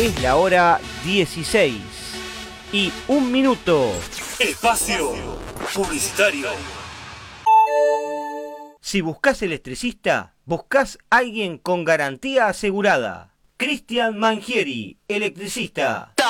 Es la hora 16 y 1 minuto. Espacio publicitario. Si buscas electricista, buscas a alguien con garantía asegurada. Cristian Mangieri, electricista.